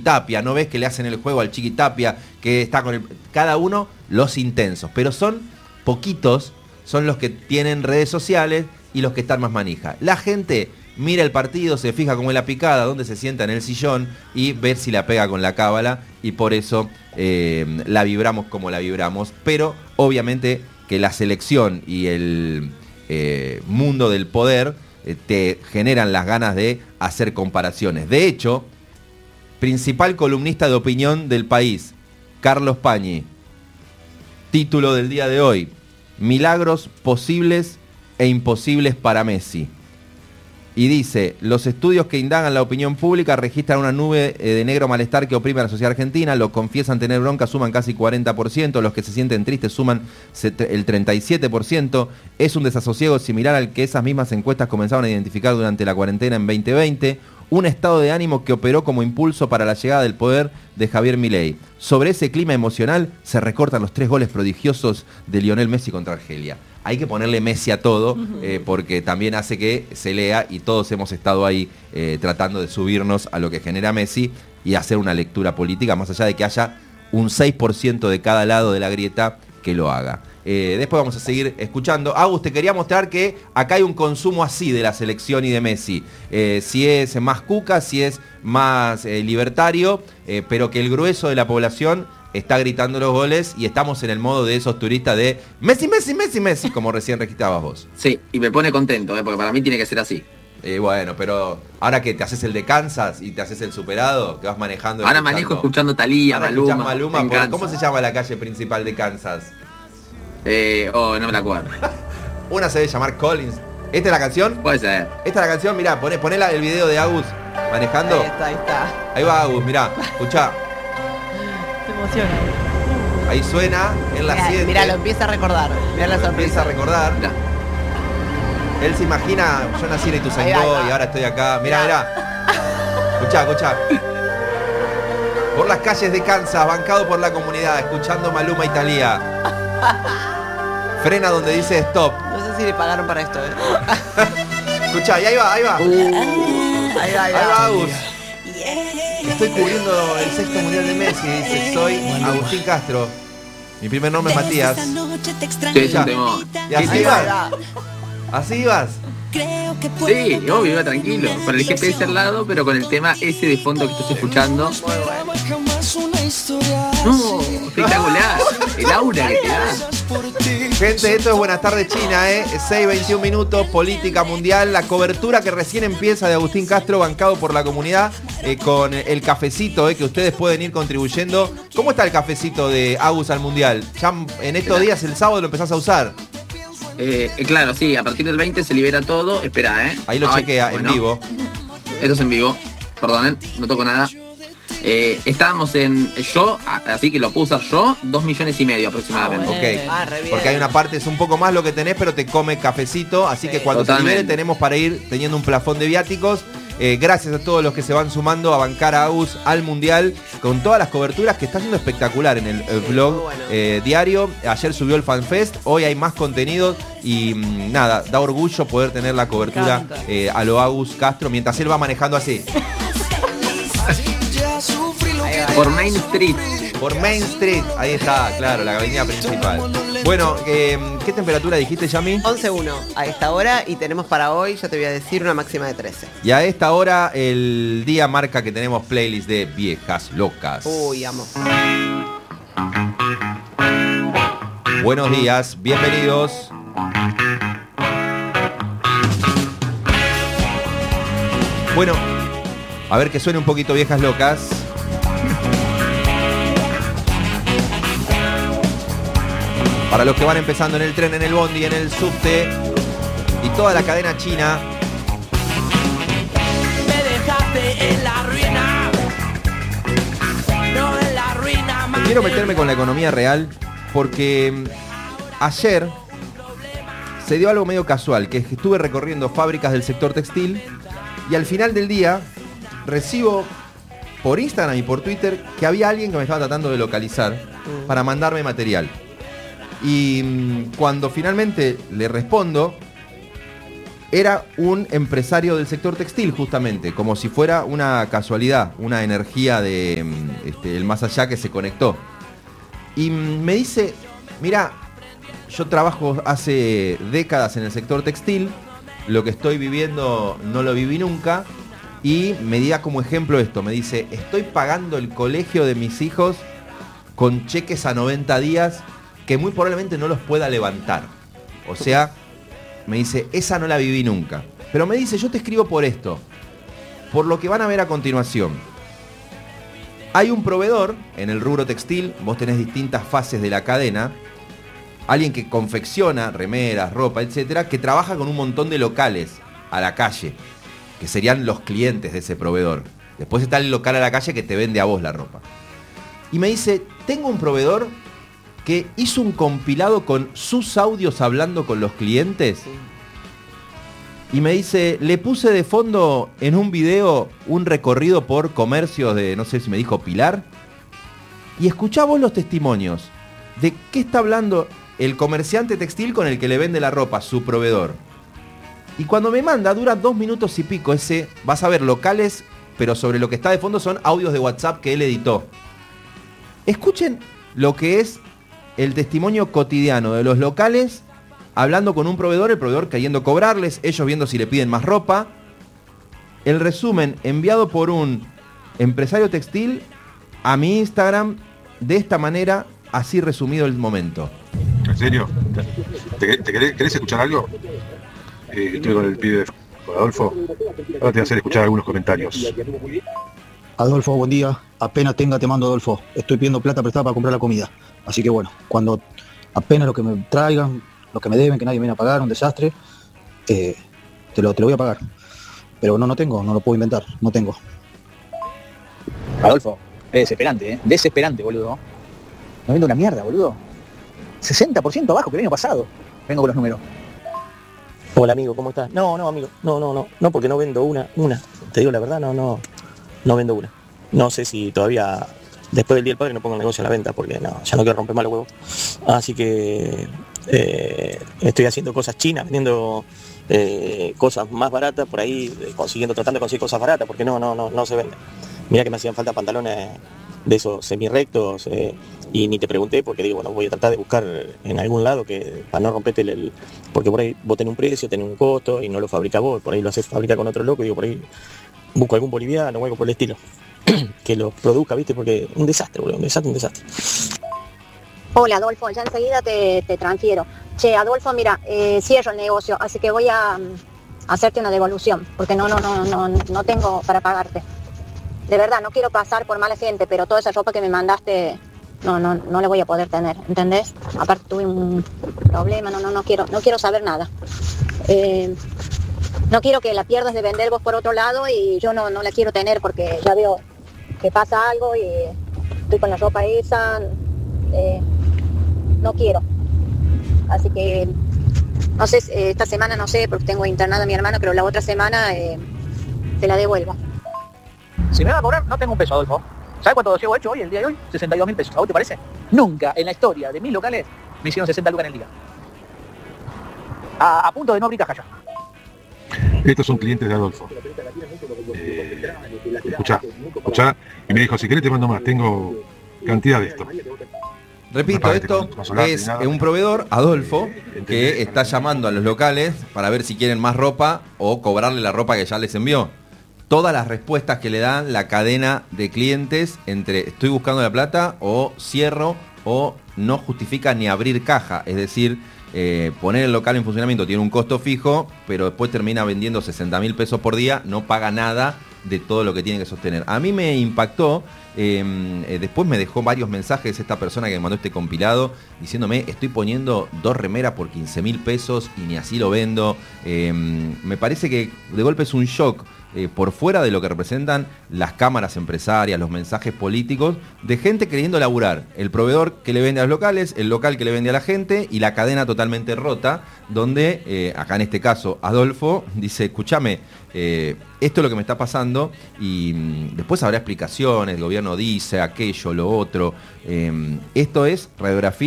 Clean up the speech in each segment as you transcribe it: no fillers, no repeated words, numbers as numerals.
Tapia, no ves que le hacen el juego al Chiqui Tapia, que está con cada uno los intensos, pero son poquitos, son los que tienen redes sociales y los que están más manija. La gente mira el partido, se fija cómo es la picada, dónde se sienta en el sillón y ver si la pega con la cábala, y por eso la vibramos como la vibramos, pero obviamente que la selección y el mundo del poder te generan las ganas de hacer comparaciones. De hecho, principal columnista de opinión del país, Carlos Pañi, título del día de hoy: milagros posibles e imposibles para Messi. Y dice: los estudios que indagan la opinión pública registran una nube de negro malestar que oprime a la sociedad argentina. Los confiesan tener bronca suman casi 40%, los que se sienten tristes suman el 37%. Es un desasosiego similar al que esas mismas encuestas comenzaron a identificar durante la cuarentena en 2020. Un estado de ánimo que operó como impulso para la llegada del poder de Javier Milei. Sobre ese clima emocional se recortan los 3 goles prodigiosos de Lionel Messi contra Argelia. Hay que ponerle Messi a todo, porque también hace que se lea, y todos hemos estado ahí tratando de subirnos a lo que genera Messi y hacer una lectura política, más allá de que haya un 6% de cada lado de la grieta que lo haga. Después vamos a seguir escuchando. Agus, te quería mostrar que acá hay un consumo así de la selección y de Messi. Si es más cuca, si es más libertario, pero que el grueso de la población está gritando los goles, y estamos en el modo de esos turistas de Messi, Messi, Messi, Messi, como recién registrabas vos. Sí, y me pone contento, porque para mí tiene que ser así. Bueno, pero ahora que te haces el de Kansas y te haces el superado, que vas manejando... Ahora manejo escuchando Thalía, Maluma. ¿Cómo se llama la calle principal de Kansas? No me la acuerdo. Una se debe llamar Collins. ¿Esta es la canción? Puede ser. Esta es la canción, mirá, poné el video de Agus manejando. Ahí está. Ahí va Agus, mirá, escuchá. Se emociona. Ahí suena, él la siente. Mirá, lo empieza a recordar. Mirá la sorpresa. Empieza a recordar. Mirá. Él se imagina, yo nací en Ituzaingó y ahora estoy acá. Mirá. Escuchá. Por las calles de Kansas, bancado por la comunidad, escuchando Maluma y Thalía. Frena donde dice stop. No sé si le pagaron para esto, Escuchá, y ahí va. Ahí va. Agus. Estoy cubriendo el 6º mundial de Messi, dice, soy Agustín Castro. Mi primer nombre es Matías. Sí, y así vas. Así vas. Sí, obvio, iba tranquilo. Con el GPS al lado, pero con el tema ese de fondo que estás escuchando. No, espectacular. El aura que te da. Gente, esto es Buenas tardes China, 6:21 minutos, política mundial, la cobertura que recién empieza de Agustín Castro, bancado por la comunidad, con el cafecito, que ustedes pueden ir contribuyendo. ¿Cómo está el cafecito de Agus al mundial? Ya en estos días, el sábado, lo empezás a usar. Claro, sí, a partir del 20 se libera todo. Espera, Ahí lo chequea, bueno, en vivo. Esto es en vivo, perdonen, no toco nada. Estábamos yo, así que lo puse yo, 2,5 millones aproximadamente. Ok, porque hay una parte, es un poco más lo que tenés, pero te come cafecito, así que cuando se libere tenemos para ir teniendo un plafón de viáticos. Gracias a todos los que se van sumando a bancar a Agus al mundial, con todas las coberturas que está haciendo espectacular en el blog diario. Ayer subió el FanFest, hoy hay más contenido y nada, da orgullo poder tener la cobertura a lo Agus Castro mientras él va manejando así. Por Main Street. Por Main Street, ahí está, claro, la avenida principal. Bueno, ¿qué temperatura dijiste, Yami? 11:01 a esta hora, y tenemos para hoy, ya te voy a decir, una máxima de 13. Y a esta hora el día marca que tenemos playlist de viejas locas. Uy, amo. Buenos días, bienvenidos. Bueno, a ver que suene un poquito viejas locas. Para los que van empezando en el tren, en el bondi, en el subte y toda la cadena china. Me dejaste en la ruina. No en la ruina, más. Quiero meterme con la economía real porque ayer se dio algo medio casual, que es que estuve recorriendo fábricas del sector textil y al final del día recibo por Instagram y por Twitter que había alguien que me estaba tratando de localizar para mandarme material. Y cuando finalmente le respondo, era un empresario del sector textil, justamente, como si fuera una casualidad, una energía de el más allá que se conectó. Y me dice, mira, yo trabajo hace décadas en el sector textil, lo que estoy viviendo no lo viví nunca, y me da como ejemplo esto, me dice, estoy pagando el colegio de mis hijos con cheques a 90 días que muy probablemente no los pueda levantar. O sea, me dice, esa no la viví nunca. Pero me dice, yo te escribo por esto, por lo que van a ver a continuación. Hay un proveedor en el rubro textil, vos tenés distintas fases de la cadena, alguien que confecciona remeras, ropa, etcétera, que trabaja con un montón de locales a la calle, que serían los clientes de ese proveedor. Después está el local a la calle que te vende a vos la ropa. Y me dice, tengo un proveedor que hizo un compilado con sus audios hablando con los clientes. Y me dice, le puse de fondo en un video un recorrido por comercios de, no sé si me dijo Pilar. Y escuchá vos los testimonios de qué está hablando el comerciante textil con el que le vende la ropa, su proveedor. Y cuando me manda, dura 2 minutos y pico ese, vas a ver locales, pero sobre lo que está de fondo son audios de WhatsApp que él editó. Escuchen lo que es el testimonio cotidiano de los locales, hablando con un proveedor, el proveedor queriendo cobrarles, ellos viendo si le piden más ropa. El resumen enviado por un empresario textil a mi Instagram de esta manera, así resumido el momento. ¿En serio? ¿Querés escuchar algo? Estoy con el pibe, con Adolfo. Ahora te voy a hacer escuchar algunos comentarios. Adolfo, buen día. Apenas tenga te mando, Adolfo. Estoy pidiendo plata prestada para comprar la comida. Así que bueno, cuando apenas lo que me traigan, lo que me deben, que nadie me viene a pagar, un desastre, te lo voy a pagar. Pero no tengo, no lo puedo inventar, no tengo. Adolfo, es desesperante, desesperante, boludo. No vendo una mierda, boludo. 60% abajo que el año pasado. Vengo con los números. Hola amigo, ¿cómo estás? No, amigo, no, porque no vendo una. Te digo la verdad, no vendo una. No sé si todavía, después del Día del Padre, no pongo el negocio a la venta, porque no, ya no quiero romper más los huevos. Así que estoy haciendo cosas chinas, vendiendo cosas más baratas, por ahí tratando de conseguir cosas baratas, porque no se venden. Mirá que me hacían falta pantalones de esos semirrectos, y ni te pregunté porque digo, bueno, voy a tratar de buscar en algún lado que para no romperte porque por ahí vos tenés un precio, tenés un costo y no lo fabricás vos, por ahí lo haces fabricar con otro loco, y digo, por ahí busco algún boliviano o algo por el estilo que lo produzca, ¿viste? Porque un desastre, boludo, un desastre. Hola Adolfo, ya enseguida te transfiero. Che, Adolfo, mira, cierro el negocio, así que voy a hacerte una devolución, porque no tengo para pagarte. De verdad, no quiero pasar por mala gente, pero toda esa ropa que me mandaste no la voy a poder tener, ¿entendés? Aparte tuve un problema, no quiero saber nada. No quiero que la pierdas de vender vos por otro lado y yo no la quiero tener porque ya veo que pasa algo y estoy con la ropa esa, no quiero. Así que, no sé, esta semana no sé, porque tengo internada a mi hermano, pero la otra semana te la devuelvo. Si me va a cobrar, no tengo un peso, Adolfo. ¿Sabes cuánto he hecho hoy, el día de hoy? 62.000 pesos. ¿A vos te parece? Nunca en la historia de mis locales me hicieron 60 lucas en el día. A punto de no abrir caja ya. Estos son clientes de Adolfo. Escuchá. Y me dijo, si querés te mando más, tengo cantidad de esto. Repito, esto es un proveedor, Adolfo, que está llamando a los locales para ver si quieren más ropa o cobrarle la ropa que ya les envió. Todas las respuestas que le dan la cadena de clientes entre estoy buscando la plata o cierro o no justifica ni abrir caja. Es decir, poner el local en funcionamiento tiene un costo fijo, pero después termina vendiendo 60.000 pesos por día, no paga nada de todo lo que tiene que sostener. A mí me impactó, después me dejó varios mensajes esta persona que me mandó este compilado diciéndome, estoy poniendo 2 remeras por 15.000 pesos y ni así lo vendo. Me parece que de golpe es un shock. Por fuera de lo que representan las cámaras empresarias, los mensajes políticos, de gente queriendo laburar. El proveedor que le vende a los locales, el local que le vende a la gente y la cadena totalmente rota, donde, acá en este caso, Adolfo dice, escúchame, esto es lo que me está pasando y después habrá explicaciones, el gobierno dice aquello, lo otro. Esto es radiografía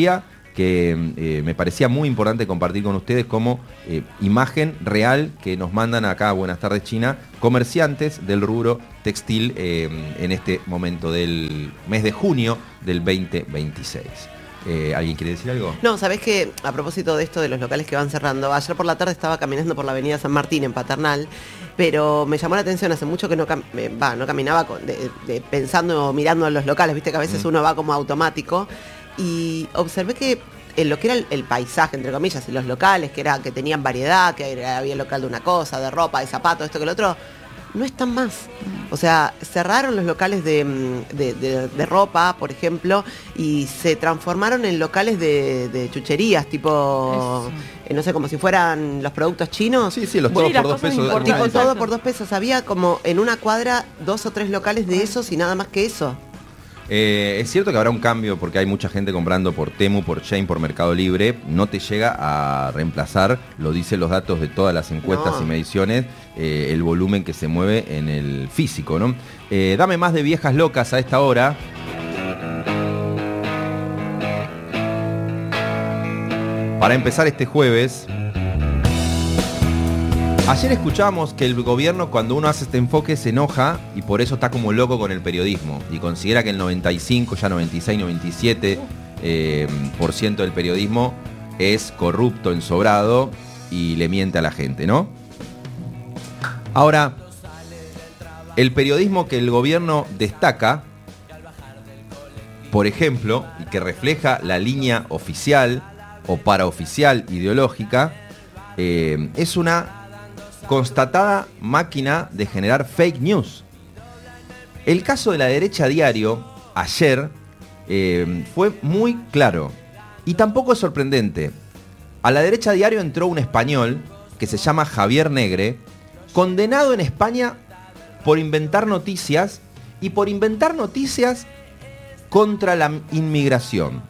que me parecía muy importante compartir con ustedes como imagen real que nos mandan acá, Buenas tardes China, comerciantes del rubro textil en este momento del mes de junio del 2026. ¿Alguien quiere decir algo? No, sabés que a propósito de esto de los locales que van cerrando, ayer por la tarde estaba caminando por la avenida San Martín en Paternal, pero me llamó la atención, hace mucho que no caminaba pensando o mirando los locales, viste que a veces uno va como automático, y observé que en lo que era el paisaje, entre comillas, y los locales, que tenían variedad, que había el local de una cosa, de ropa, de zapatos, esto que lo otro, no están más. O sea, cerraron los locales de ropa, por ejemplo, y se transformaron en locales de chucherías, tipo, no sé, como si fueran los productos chinos. Sí, los todos por 2 pesos. Tipo todo por 2 pesos. Había como en una cuadra 2 o 3 locales de esos y nada más que eso. Es cierto que habrá un cambio porque hay mucha gente comprando por Temu, por Shein, por Mercado Libre. No te llega a reemplazar, lo dicen los datos de todas las encuestas y mediciones, el volumen que se mueve en el físico, ¿no? Dame más de viejas locas a esta hora. Para empezar este jueves. Ayer escuchábamos que el gobierno, cuando uno hace este enfoque, se enoja y por eso está como loco con el periodismo y considera que el 95, ya 96, 97% del periodismo es corrupto, ensobrado y le miente a la gente, ¿no? Ahora, el periodismo que el gobierno destaca, por ejemplo, y que refleja la línea oficial o paraoficial ideológica, es una constatada máquina de generar fake news. El caso de La Derecha Diario, ayer, fue muy claro. Y tampoco es sorprendente. A La Derecha Diario entró un español que se llama Javier Negre, condenado en España por inventar noticias y por inventar noticias contra la inmigración.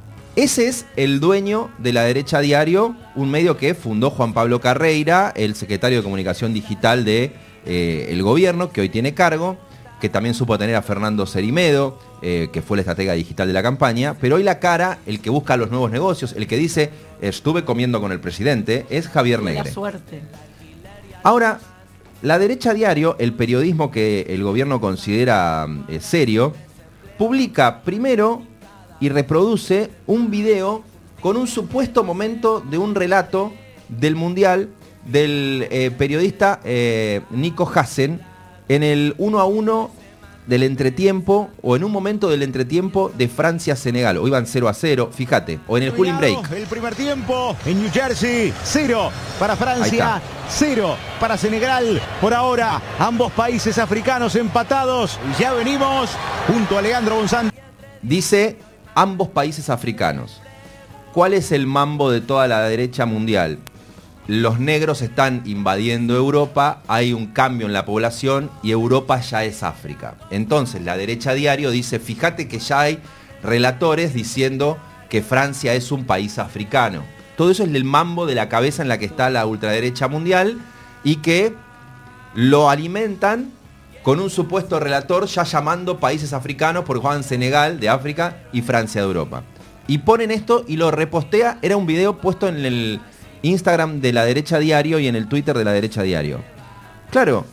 Ese es el dueño de La Derecha Diario, un medio que fundó Juan Pablo Carreira, el secretario de Comunicación Digital de el gobierno, que hoy tiene cargo, que también supo tener a Fernando Cerimedo, que fue el estratega digital de la campaña, pero hoy la cara, el que busca los nuevos negocios, el que dice, estuve comiendo con el presidente, es Javier Negre. La suerte. Ahora, La Derecha Diario, el periodismo que el gobierno considera serio, publica primero y reproduce un video con un supuesto momento de un relato del Mundial del periodista Nico Hassen en el 1-1 del entretiempo o en un momento del entretiempo de Francia-Senegal. O iban 0-0, fíjate, o en el cooling break. El primer tiempo en New Jersey, 0 para Francia, 0 para Senegal. Por ahora, ambos países africanos empatados. Y ya venimos junto a Leandro Bonzante. Dice ambos países africanos. ¿Cuál es el mambo de toda la derecha mundial? Los negros están invadiendo Europa, hay un cambio en la población y Europa ya es África. Entonces La Derecha Diario dice, fíjate que ya hay relatores diciendo que Francia es un país africano. Todo eso es el mambo de la cabeza en la que está la ultraderecha mundial y que lo alimentan con un supuesto relator ya llamando países africanos porque juegan Senegal de África y Francia de Europa. Y ponen esto y lo repostea, era un video puesto en el Instagram de La Derecha Diario y en el Twitter de La Derecha Diario. Claro,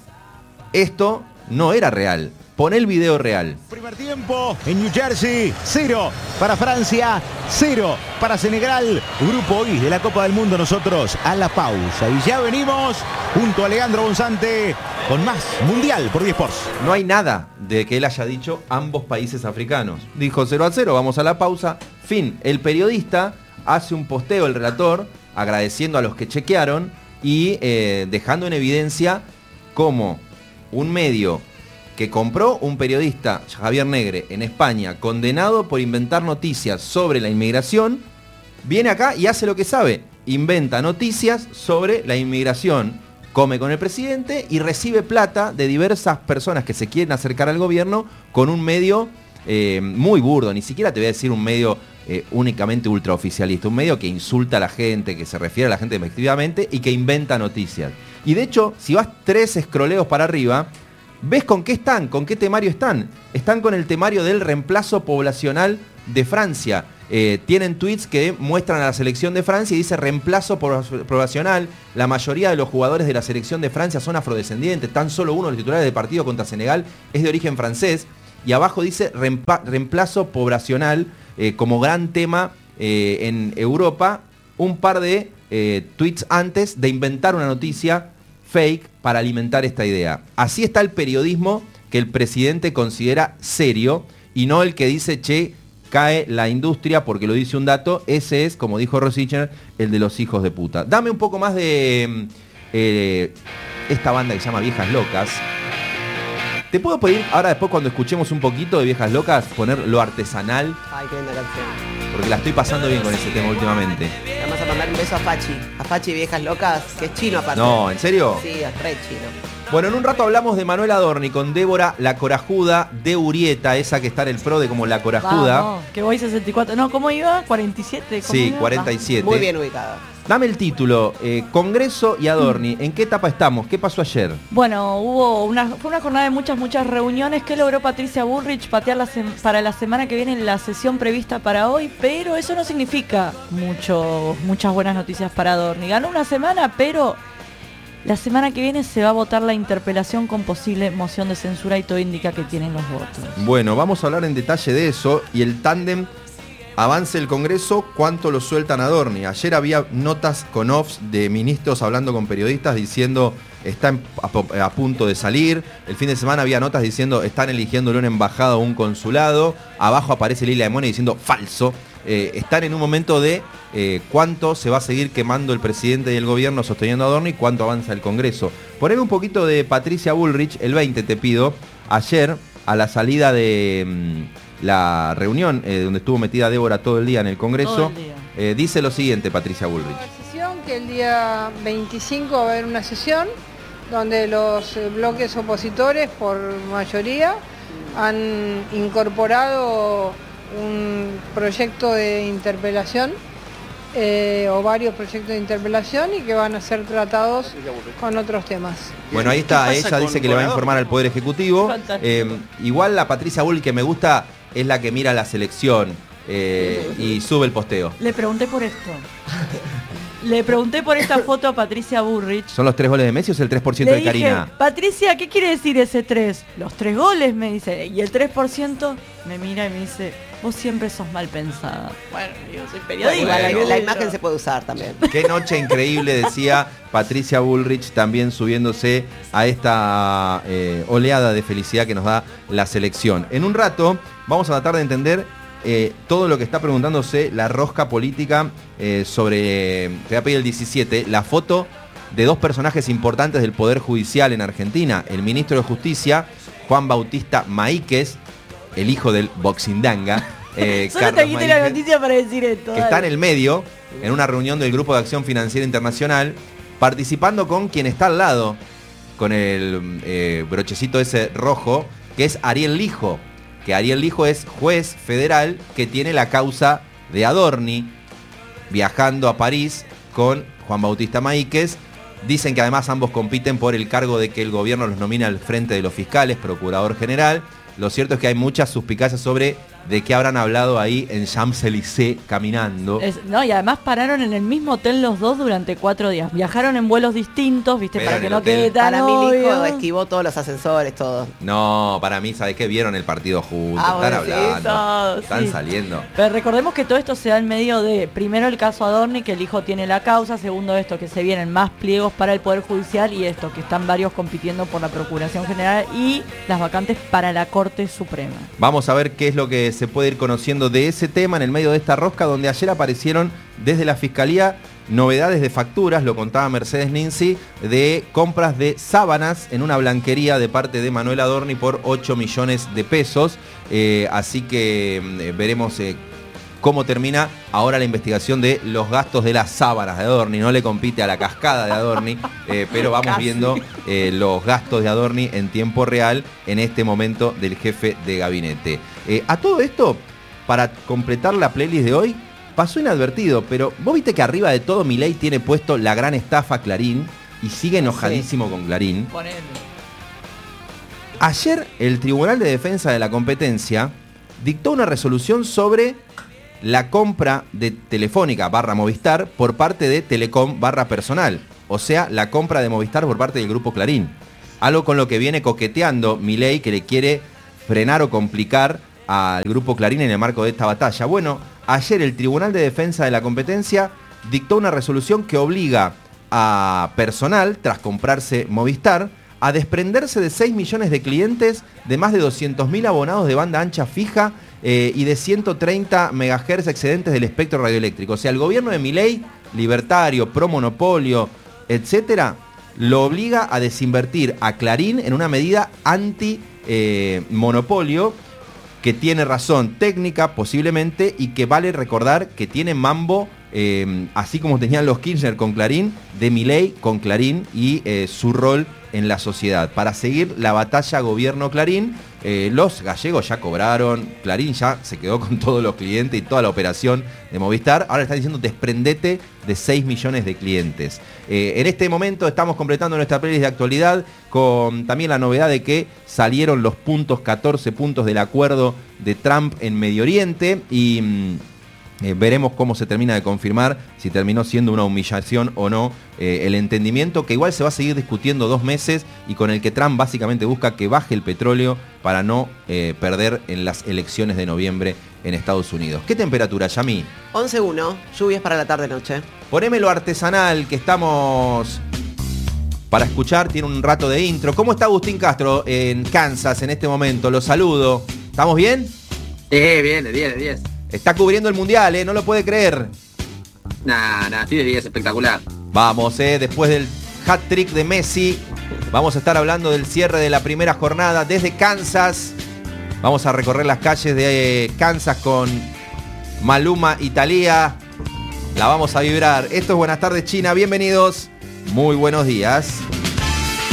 esto no era real. Pon el video real. Primer tiempo en New Jersey, 0 para Francia, 0 para Senegal. Grupo I de la Copa del Mundo, nosotros a la pausa. Y ya venimos junto a Leandro Bonzante con más Mundial por 10 Sports. No hay nada de que él haya dicho ambos países africanos. Dijo 0-0, vamos a la pausa. Fin, el periodista hace un posteo, el relator, agradeciendo a los que chequearon y dejando en evidencia cómo un medio que compró un periodista, Javier Negre, en España, condenado por inventar noticias sobre la inmigración, viene acá y hace lo que sabe, inventa noticias sobre la inmigración, come con el presidente y recibe plata de diversas personas que se quieren acercar al gobierno con un medio muy burdo, ni siquiera te voy a decir un medio únicamente ultraoficialista, un medio que insulta a la gente, que se refiere a la gente despectivamente y que inventa noticias. Y de hecho, si vas 3 escroleos para arriba, ¿ves con qué están? ¿Con qué temario están? Están con el temario del reemplazo poblacional de Francia. Tienen tweets que muestran a la selección de Francia y dice reemplazo probacional. La mayoría de los jugadores de la selección de Francia son afrodescendientes. Tan solo uno de los titulares del partido contra Senegal es de origen francés. Y abajo dice reemplazo poblacional como gran tema en Europa. Un par de tweets antes de inventar una noticia fake para alimentar esta idea. Así está el periodismo que el presidente considera serio y no el que dice, che, cae la industria porque lo dice un dato. Ese es, como dijo Rosichner, el de los hijos de puta. Dame un poco más de esta banda que se llama Viejas Locas. Te puedo pedir, ahora después cuando escuchemos un poquito de Viejas Locas, poner lo artesanal. Ay, qué linda canción. Porque la estoy pasando bien con ese tema últimamente. Vamos a mandar un beso a Fachi. A Fachi Viejas Locas, que es chino aparte. No, ¿en serio? Sí, es re chino. Bueno, en un rato hablamos de Manuel Adorni con Débora La Corajuda de Urieta, esa que está en el PRODE como La Corajuda. Vamos, que voy 64. No, ¿cómo iba? 47. ¿Cómo Sí, iba? 47. Muy bien ubicada. Dame el título, Congreso y Adorni. ¿En qué etapa estamos? ¿Qué pasó ayer? Bueno, fue una jornada de muchas reuniones que logró Patricia Bullrich patear para la semana que viene la sesión prevista para hoy, pero eso no significa muchas buenas noticias para Adorni. Ganó una semana, pero la semana que viene se va a votar la interpelación con posible moción de censura y todo indica que tienen los votos. Bueno, vamos a hablar en detalle de eso y el tándem. Avance el Congreso, ¿cuánto lo sueltan a Adorni? Ayer había notas con offs de ministros hablando con periodistas diciendo está a punto de salir. El fin de semana había notas diciendo están eligiéndole una embajada o un consulado. Abajo aparece Lila de Mone diciendo falso. Están en un momento de cuánto se va a seguir quemando el presidente y el gobierno sosteniendo a Adorni y cuánto avanza el Congreso. Poneme un poquito de Patricia Bullrich, el 20 te pido. Ayer, a la salida de la reunión donde estuvo metida Débora todo el día en el Congreso, dice lo siguiente Patricia Bullrich. Sesión que el día 25 va a haber una sesión donde los bloques opositores por mayoría han incorporado un proyecto de interpelación o varios proyectos de interpelación y que van a ser tratados con otros temas. Bueno, ahí está, ella dice que le va a informar al Poder Ejecutivo. Igual la Patricia Bullrich que me gusta es la que mira la selección y sube el posteo. Le pregunté por esto. Le pregunté por esta foto a Patricia Bullrich. ¿Son los 3 goles de Messi o es el 3% Le de Karina? dije, Patricia, ¿qué quiere decir ese 3? Los 3 goles, me dice. Y el 3% me mira y me dice, vos siempre sos mal pensada. Bueno, yo soy periodista. Bueno, la imagen se puede usar también. Qué noche increíble, decía Patricia Bullrich, también subiéndose a esta oleada de felicidad que nos da la selección. En un rato vamos a tratar de entender todo lo que está preguntándose la rosca política sobre, te voy a pedir el 17, la foto de 2 personajes importantes del Poder Judicial en Argentina. El ministro de Justicia, Juan Bautista Maíquez, el hijo del Boxindanga. Solo te quité la noticia para decir esto. Que está en el medio, en una reunión del Grupo de Acción Financiera Internacional, participando con quien está al lado, con el brochecito ese rojo, que es Ariel Lijo. Que Ariel Lijo es juez federal que tiene la causa de Adorni, viajando a París con Juan Bautista Maíquez. Dicen que además ambos compiten por el cargo de que el gobierno los nomina al frente de los fiscales, procurador general. Lo cierto es que hay muchas suspicacias sobre de qué habrán hablado ahí en Champs-Élysées caminando. No, y además pararon en el mismo hotel los dos durante 4 días. Viajaron en vuelos distintos, ¿viste? Pero para en que el no hotel. quede tan Para mí, mi hijo obvio. esquivó todos los ascensores, todo. No, para mí, ¿sabes qué? Vieron el partido juntos, Ah, están bueno, sí, hablando, todo, están sí. saliendo. Pero recordemos que todo esto se da en medio de, primero el caso Adorni, que el hijo tiene la causa, segundo esto, que se vienen más pliegos para el Poder Judicial y esto, que están varios compitiendo por la Procuración General y las vacantes para la Corte Suprema. Vamos a ver qué es lo que se puede ir conociendo de ese tema en el medio de esta rosca, donde ayer aparecieron desde la Fiscalía novedades de facturas, lo contaba Mercedes Ninzi, de compras de sábanas en una blanquería de parte de Manuel Adorni por 8 millones de pesos. Así que veremos cómo termina ahora la investigación de los gastos de las sábanas de Adorni. No le compite a la cascada de Adorni, pero vamos viendo los gastos de Adorni en tiempo real en este momento del jefe de gabinete. A todo esto, para completar la playlist de hoy, pasó inadvertido, pero vos viste que arriba de todo Milei tiene puesto la gran estafa Clarín y sigue enojadísimo con Clarín. Ponele. Ayer el Tribunal de Defensa de la Competencia dictó una resolución sobre la compra de Telefónica / Movistar por parte de Telecom / Personal. O sea, la compra de Movistar por parte del Grupo Clarín. Algo con lo que viene coqueteando Milei, que le quiere frenar o complicar al Grupo Clarín en el marco de esta batalla. Bueno, ayer el Tribunal de Defensa de la Competencia dictó una resolución que obliga a Personal, tras comprarse Movistar, a desprenderse de 6 millones de clientes, de más de 200.000 abonados de banda ancha fija y de 130 MHz excedentes del espectro radioeléctrico. O sea, el gobierno de Milei, libertario, pro monopolio, etcétera, lo obliga a desinvertir a Clarín en una medida anti-monopolio que tiene razón técnica posiblemente y que vale recordar que tiene mambo, así como tenían los Kirchner con Clarín, de Milei con Clarín y su rol en la sociedad. Para seguir la batalla gobierno-Clarín, los gallegos ya cobraron, Clarín ya se quedó con todos los clientes y toda la operación de Movistar. Ahora están diciendo desprendete de 6 millones de clientes. En este momento estamos completando nuestra playlist de actualidad con también la novedad de que salieron los 14 puntos del acuerdo de Trump en Medio Oriente y veremos cómo se termina de confirmar si terminó siendo una humillación o no el entendimiento, que igual se va a seguir discutiendo 2 meses y con el que Trump básicamente busca que baje el petróleo para no perder en las elecciones de noviembre en Estados Unidos. ¿Qué temperatura, Yami? 11:1, lluvias para la tarde-noche. Poneme lo artesanal que estamos para escuchar, tiene un rato de intro. ¿Cómo está Agustín Castro en Kansas en este momento? Lo saludo. ¿Estamos bien? Bien, de 10. Está cubriendo el Mundial, no lo puede creer. Nah, estoy de 10, espectacular. Vamos, después del hat-trick de Messi, vamos a estar hablando del cierre de la primera jornada desde Kansas. Vamos a recorrer las calles de Kansas con Maluma y Thalía. La vamos a vibrar. Esto es Buenas Tardes China, bienvenidos. Muy buenos días.